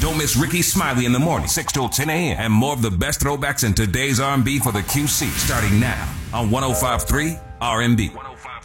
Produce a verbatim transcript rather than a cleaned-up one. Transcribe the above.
Don't miss Ricky Smiley in the morning, six till ten a.m. And more of the best throwbacks in today's R and B for the Q C, starting now on one oh five point three R and B.